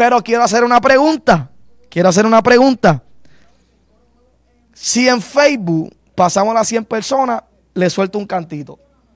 Pero quiero hacer una pregunta. Si en Facebook pasamos las 100 personas, le suelto un cantito.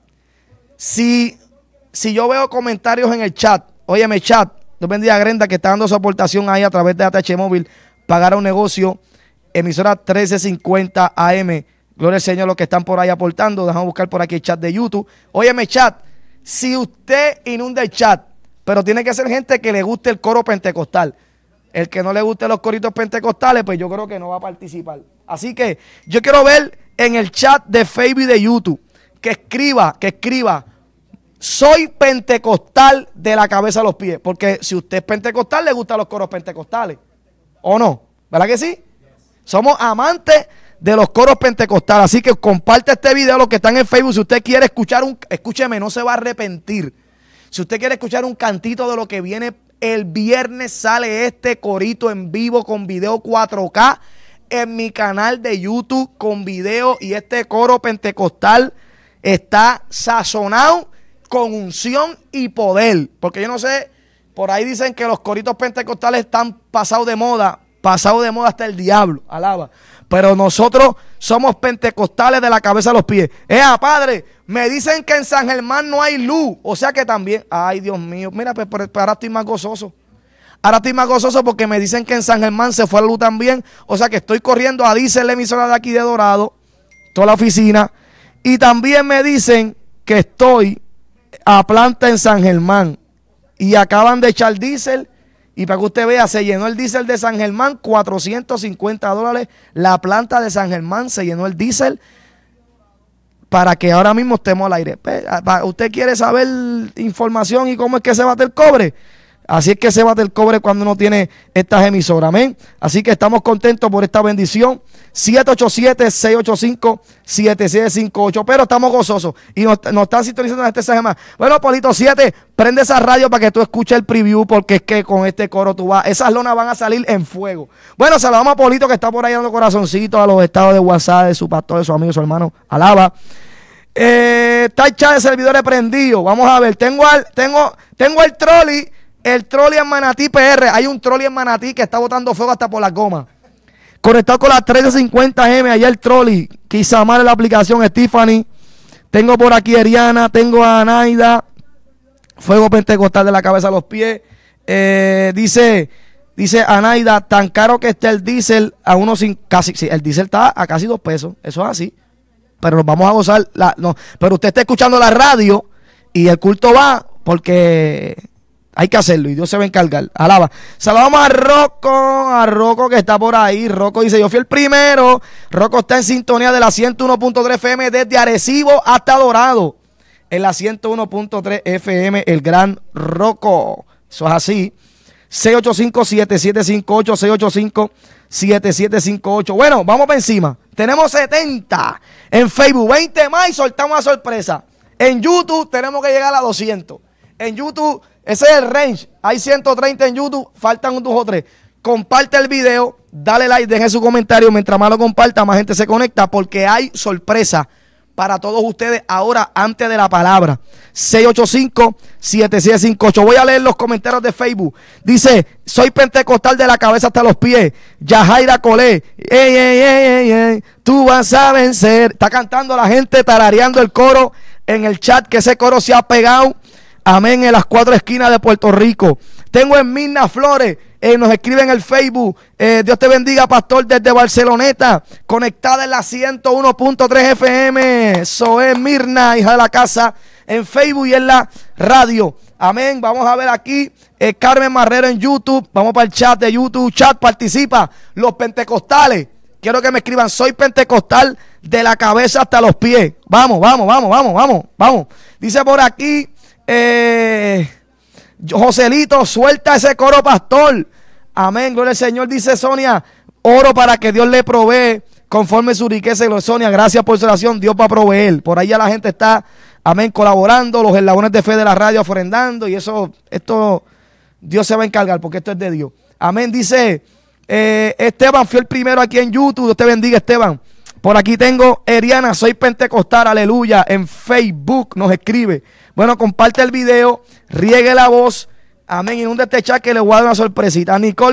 Si yo veo comentarios en el chat, óyeme chat, Dios bendiga a Grenda que está dando su aportación ahí a través de ATH Móvil, pagar un negocio, emisora 1350 AM. Gloria al Señor los que están por ahí aportando. Déjame buscar por aquí el chat de YouTube. Óyeme chat, si usted inunda el chat, pero tiene que ser gente que le guste el coro pentecostal. El que no le guste los coritos pentecostales, pues yo creo que no va a participar. Así que yo quiero ver en el chat de Facebook y de YouTube que escriba, soy pentecostal de la cabeza a los pies. Porque si usted es pentecostal, le gustan los coros pentecostales. ¿O no? ¿Verdad que sí? Somos amantes de los coros pentecostales. Así que comparte este video, los que están en Facebook. Si usted quiere escuchar escúcheme, no se va a arrepentir. Si usted quiere escuchar un cantito de lo que viene, el viernes sale este corito en vivo con video 4K en mi canal de YouTube con video. Y este coro pentecostal está sazonado con unción y poder. Porque yo no sé, por ahí dicen que los coritos pentecostales están pasados de moda hasta el diablo, alaba. Pero nosotros somos pentecostales de la cabeza a los pies. Padre, me dicen que en San Germán no hay luz. O sea que también, ay Dios mío, mira, pues ahora estoy más gozoso. Ahora estoy más gozoso porque me dicen que en San Germán se fue la luz también. O sea que estoy corriendo a Diesel, la emisora de aquí de Dorado, toda la oficina. Y también me dicen que estoy a planta en San Germán. Y acaban de echar diésel. Y para que usted vea, se llenó el diésel de San Germán, $450. La planta de San Germán se llenó el diésel para que ahora mismo estemos al aire. ¿Usted quiere saber información y cómo es que se bate el cobre? Así es que se bate el cobre cuando uno tiene estas emisoras. Amén. Así que estamos contentos por esta bendición. 787-685-7758. Pero estamos gozosos y nos están sintonizando en este semana. Bueno, Polito 7, prende esa radio para que tú escuches el preview, porque es que con este coro tú vas, esas lonas van a salir en fuego. Bueno, saludamos a Polito que está por ahí dando corazoncitos a los estados de WhatsApp de su pastor, de su amigo, su hermano. Alaba. Está el chat de servidores prendido. Vamos a ver. Tengo el trolley. El trolley en Manatí PR. Hay un trolley en Manatí que está botando fuego hasta por las gomas. Conectado con la 1350M. Allá el trolley. Quizá mal en la aplicación Stephanie. Tengo por aquí a Eriana. Tengo a Anaida. Fuego pentecostal de la cabeza a los pies. Dice Anaida, tan caro que esté el diésel a unos casi. Sí, el diésel está a casi $2. Eso es así. Pero nos vamos a gozar. Pero usted está escuchando la radio y el culto va porque hay que hacerlo y Dios se va a encargar. Alaba. Saludamos a Rocco que está por ahí. Rocco dice, yo fui el primero. Rocco está en sintonía de la 101.3 FM desde Arecibo hasta Dorado. En la 101.3 FM, el gran Rocco. Eso es así. 685-7758, 685-7758. Bueno, vamos para encima. Tenemos 70 en Facebook, 20 más y soltamos una sorpresa. En YouTube tenemos que llegar a 200. En YouTube, ese es el range. Hay 130 en YouTube, faltan un 2 o 3. Comparte el video, dale like, deje su comentario. Mientras más lo comparta, más gente se conecta porque hay sorpresa para todos ustedes ahora antes de la palabra. 685-7758. Voy a leer los comentarios de Facebook. Dice, soy pentecostal de la cabeza hasta los pies. Yajaira Colé. Ey, ey, ey, ey, tú vas a vencer. Está cantando la gente, tarareando el coro en el chat, que ese coro se ha pegado. Amén, en las 4 esquinas de Puerto Rico. Tengo en Mirna Flores, nos escribe en el Facebook. Dios te bendiga, pastor, desde Barceloneta, conectada en la 101.3 FM. Eso es Mirna, hija de la casa, en Facebook y en la radio. Amén. Vamos a ver aquí Carmen Marrero en YouTube. Vamos para el chat de YouTube. Chat, participa. Los pentecostales, quiero que me escriban, soy pentecostal de la cabeza hasta los pies. Vamos. Dice por aquí Joselito, suelta ese coro, pastor. Amén, gloria al Señor. Dice Sonia, oro para que Dios le provee conforme su riqueza. Y Sonia, gracias por su oración. Dios va a proveer. Por ahí ya la gente está, amén, colaborando, los eslabones de fe de la radio ofrendando. Y esto Dios se va a encargar porque esto es de Dios. Amén. Dice Esteban, fui el primero aquí en YouTube. Dios te bendiga, Esteban. Por aquí tengo Eriana, soy pentecostal, aleluya. En Facebook nos escribe. Bueno, comparte el video, riegue la voz Amén. Inunda este chat que le voy a dar una sorpresita. Nicole